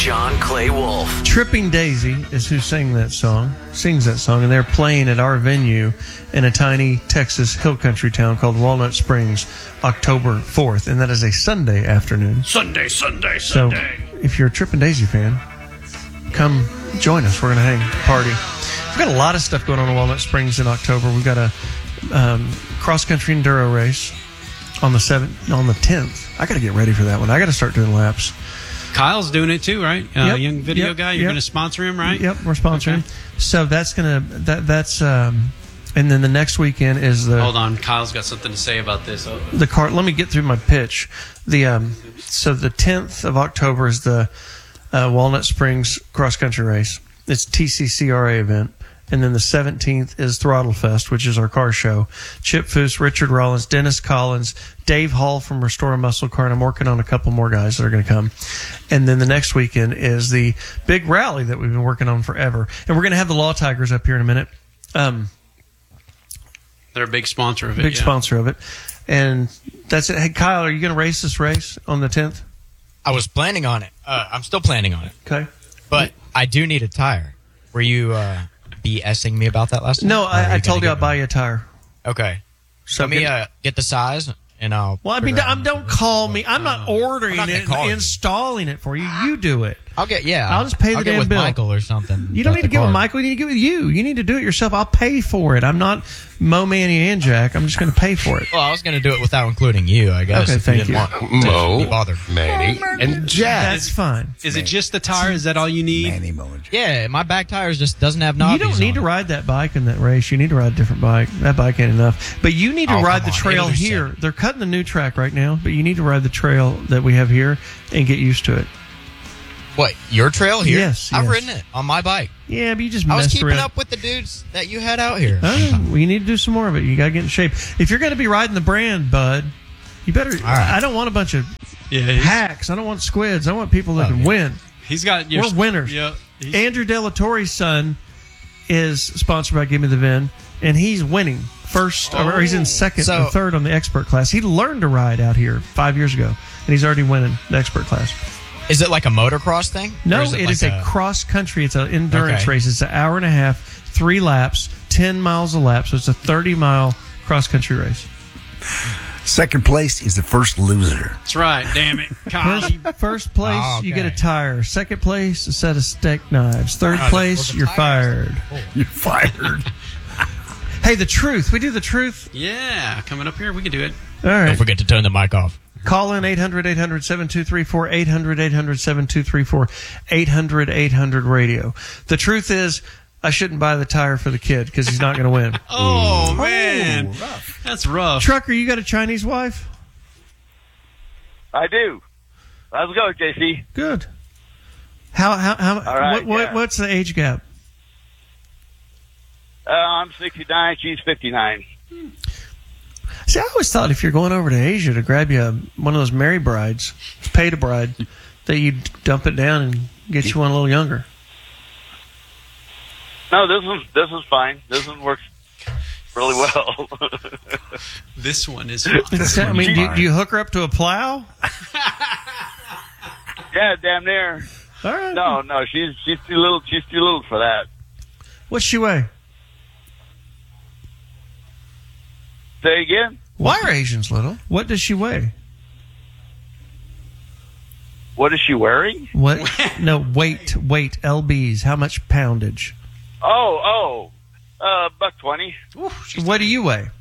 John Clay Wolf. Tripping Daisy is who sings that song, and they're playing at our venue in a tiny Texas hill country town called Walnut Springs, October 4th, and that is a Sunday afternoon. Sunday. So if you're a Tripping Daisy fan, come join us. We're going to hang, party. We've got a lot of stuff going on in Walnut Springs in October. We've got a cross-country enduro race on the 10th. I got to get ready for that one. I got to start doing laps. Kyle's doing it too, right? Yep, young video guy. You're going to sponsor him, right? Yep, we're sponsoring. Okay. So that's and then the next weekend is the. Hold on, Kyle's got something to say about this. The car. Let me get through my pitch. So the 10th of October is the Walnut Springs cross country race. It's TCCRA event. And then the 17th is Throttle Fest, which is our car show. Chip Foose, Richard Rollins, Dennis Collins, Dave Hall from Restore a Muscle Car, and I'm working on a couple more guys that are going to come. And then the next weekend is the big rally that we've been working on forever. And we're going to have the Law Tigers up here in a minute. They're a big sponsor of it. Big sponsor of it. And that's it. Hey, Kyle, are you going to race this race on the 10th? I was planning on it. I'm still planning on it. Okay. But I do need a tire. Were you... BSing me about that last time? No, I told you I'd buy you a tire. Okay. So let me get the size, and I'll... Well, I mean, don't call me. I'm not ordering it and installing it for you. You do it. I'll get, I'll just pay the damn bill. Michael or something. You don't need to get with Michael. You need to get with you. You need to do it yourself. I'll pay for it. I'm not Mo, Manny, and Jack. I'm just going to pay for it. Well, I was going to do it without including you, I guess. Okay, thank you. Mo, Manny, and Jack. That's fine. Is it just the tire? Is that all you need? Manny, Mo, and Jack. Yeah, my back tires just doesn't have knobbies. You don't need to ride that bike in that race. You need to ride a different bike. That bike ain't enough. But you need to ride the trail here. They're cutting the new track right now, but you need to ride the trail that we have here and get used to it. What, your trail here? Yes. I've ridden it on my bike. Yeah, but you just I was keeping around. up with the dudes that you had out here. Well, you need to do some more of it. You got to get in shape. If you're going to be riding the brand, bud, you better. Right. I don't want a bunch of hacks. I don't want squids. I want people that can win. He's got. We're winners. Yeah. Andrew Delatorre's son is sponsored by Give Me the VIN, and he's winning first, or he's in second or third on the expert class. He learned to ride out here 5 years ago, and he's already winning the expert class. Is it like a motocross thing? No, it is a cross country. It's an endurance race. It's an hour and a half, 3 laps, 10 miles a lap. So it's a 30-mile cross country race. Second place is the first loser. That's right. Damn it. First place, you get a tire. Second place, a set of steak knives. Third place, you're fired. You're fired. Hey, the truth. We do the truth. Yeah, coming up here, we can do it. All right. Don't forget to turn the mic off. Call in 800-800-7234, 800-800-7234, 800-800-radio. The truth is, I shouldn't buy the tire for the kid because he's not going to win. Oh, man. Rough. That's rough. Trucker, you got a Chinese wife? I do. Let's go, JC. Good. How all right, what's the age gap? I'm 69, she's 59. See, I always thought if you're going over to Asia to grab you one of those Mary brides, paid a bride, that you'd dump it down and get you one a little younger. No, this is fine. This one works really well. This one is fine. I mean, do you hook her up to a plow? Yeah, damn near. All right. No, she's too little. She's too little for that. What's she weigh? Say again? Why are Asians little? What does she weigh? What is she wearing? What? No, weight, lbs. How much poundage? $120. What do you weigh?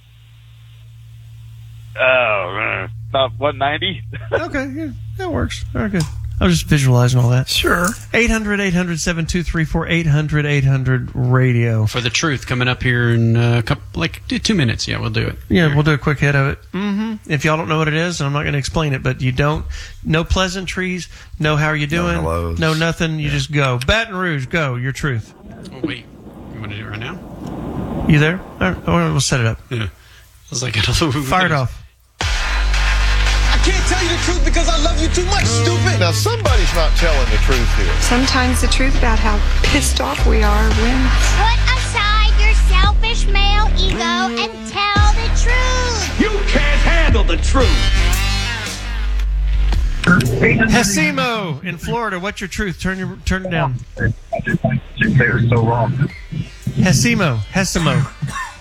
About 190. Okay, yeah, that works. Very good. I was just visualizing all that. Sure. 800-800-7234, 800-800-radio. For the truth, coming up here in a couple, 2 minutes. Yeah, we'll do it. Yeah, we'll do a quick hit of it. Mm-hmm. If y'all don't know what it is, I'm not going to explain it, but no pleasantries, no how are you doing, no nothing, you just go. Baton Rouge, go, your truth. Oh, wait. You want to do it right now? You there? All right, we'll set it up. Yeah. I was like, I don't know. Fire it off. I can't tell you the truth because I love you too much, stupid. Now, somebody's not telling the truth here. Sometimes the truth about how pissed off we are wins. Put aside your selfish male ego and tell the truth. You can't handle the truth. Hesimo in Florida. What's your truth? Turn it down. They're so wrong. Hesimo.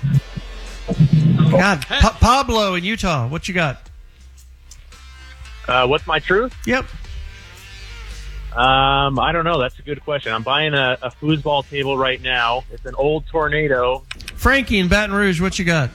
God, Pablo in Utah. What you got? What's my truth? Yep. I don't know. That's a good question. I'm buying a foosball table right now. It's an old Tornado. Frankie in Baton Rouge. What you got?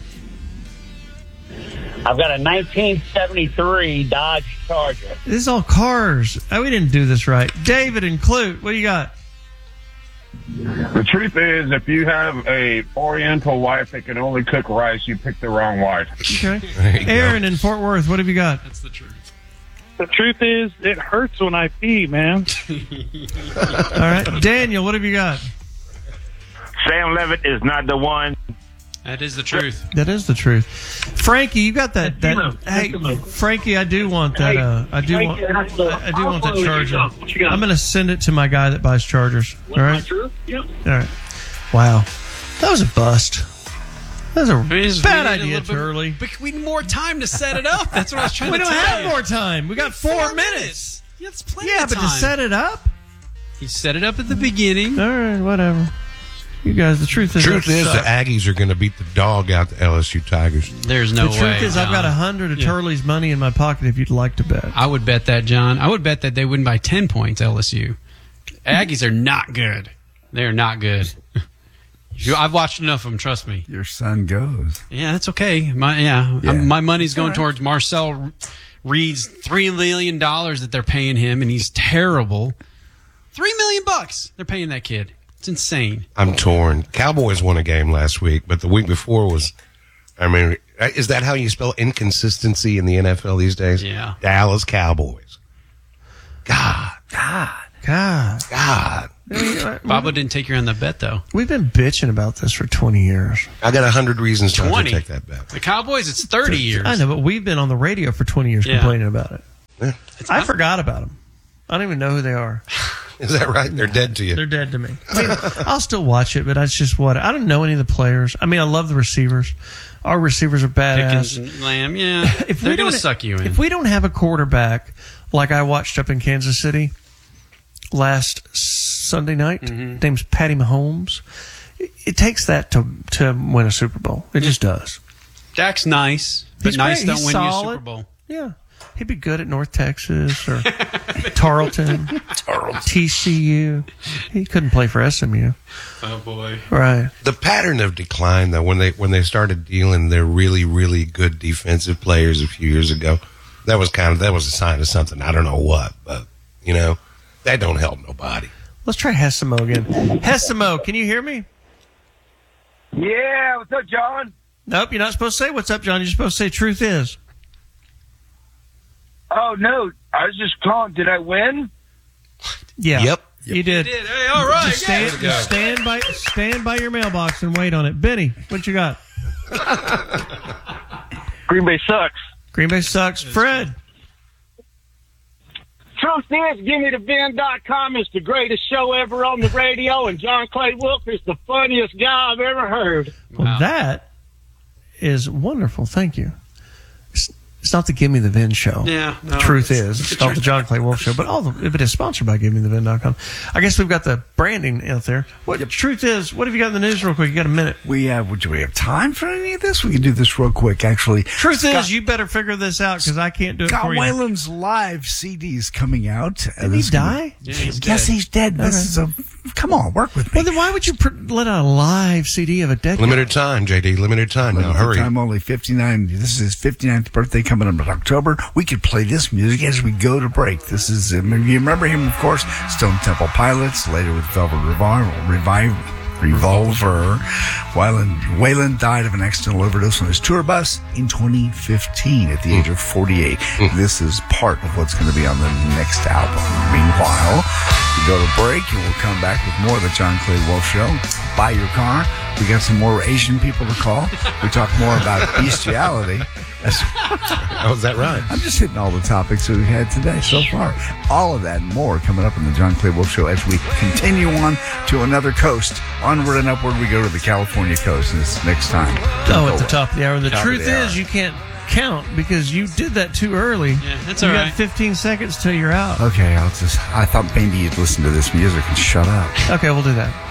I've got a 1973 Dodge Charger. This is all cars. Oh, we didn't do this right. David and Clute. What do you got? The truth is, if you have a Oriental wife that can only cook rice, you picked the wrong wife. Okay. Aaron in Fort Worth. What have you got? That's the truth. The truth is, it hurts when I pee, man. All right. Daniel, what have you got? Sam Levitt is not the one. That is the truth. That is the truth. Frankie, you got that? Hey, Frankie, I do want that. I do want that charger. I'm going to send it to my guy that buys chargers. All right. Yep. All right. Wow, that was a bust. That was a bad idea, Charlie. But we need more time to set it up. That's what I was trying to We tell don't have you. more time. We got 4 minutes. Yeah, it's plenty Yeah, of but time. to set it up. He set it up at the beginning. All right, whatever. You guys, the truth is, Truth is, the Aggies are going to beat the dog out the LSU Tigers. There's no way. The truth is, I've got John. 100 of Charlie's money in my pocket if you'd like to bet. I would bet that, John. I would bet that they win by 10 points, LSU. Aggies are not good. They're not good. I've watched enough of them, trust me. Your son goes. Yeah, that's okay. My money's going towards Marcel Reed's $3 million that they're paying him, and he's terrible. $3 million they're paying that kid. It's insane. I'm torn. Cowboys won a game last week, but the week before was, I mean, is that how you spell inconsistency in the NFL these days? Yeah. Dallas Cowboys. God. Baba didn't take you on the bet, though. We've been bitching about this for 20 years. I got 100 reasons not 20. to take that bet. The Cowboys, it's 30 years. I know, but we've been on the radio for 20 years complaining about it. Yeah. I forgot about them. I don't even know who they are. Is that right? They're dead to you. They're dead to me. I mean, I'll still watch it, but that's just what I don't know any of the players. I mean, I love the receivers. Our receivers are badass. Pickens and Lamb, yeah. They're going to suck you in. If we don't have a quarterback like I watched up in Kansas City last Sunday night, name's Patty Mahomes, it takes that to win a Super Bowl. It just does. Dak's nice, but He's nice great. don't He's win solid. you a Super Bowl. Yeah. He'd be good at North Texas or Tarleton, TCU. He couldn't play for SMU. Oh, boy. Right. The pattern of decline, though, when they started dealing their really, really good defensive players a few years ago, that was a sign of something. I don't know what, but, that don't help nobody. Let's try Hesimo again. Hesimo, can you hear me? Yeah, what's up, John? Nope, you're not supposed to say what's up, John. You're supposed to say truth is. Oh, no. I was just calling. Did I win? Yeah. Yep. You did. Hey, all right. Just stand by your mailbox and wait on it. Benny, what you got? Green Bay sucks. Green Bay sucks. Fred. Truth is, GimmeTheVin.com is the greatest show ever on the radio, and John Clay Wolf is the funniest guy I've ever heard. Well, that is wonderful. Thank you. It's not the Give Me the Vin show. Yeah. The truth is, it's not the John Clay Wolf show, but it is sponsored by GiveMeTheVin.com. I guess we've got the branding out there. What the truth is, what have you got in the news real quick? You got a minute. Do we have time for any of this? We can do this real quick, actually. Truth is, you better figure this out because I can't do it Scott for you. Whalen's live CD is coming out. Did he die? Yeah, he's Yes, dead. he's dead. This is come on, work with me. Well, then why would you let out a live CD of a dead guy? Limited time, JD. Limited time. Now, Limited hurry. time only, 59. This is his 59th birthday coming up in October. We could play this music as we go to break. This is, you remember him, of course, Stone Temple Pilots, later with Velvet Revolver. Waylon died of an accidental overdose on his tour bus in 2015 at the age of 48. This is part of what's going to be on the next album. Meanwhile, we go to break and we'll come back with more of the John Clay Wolf Show. Buy your car. We got some more Asian people to call. We talk more about bestiality. Oh, is that right? I'm just hitting all the topics that we've had today so far. All of that and more coming up in the John Clay Wolf Show as we continue on to another coast. Onward and upward we go to the California coast this next time. Oh, at the top of the hour. The Top of truth the hour. is, you can't count because you did that too early. Yeah, that's you all got right. 15 seconds till you're out. Okay, I thought maybe you'd listen to this music and shut up. Okay, we'll do that.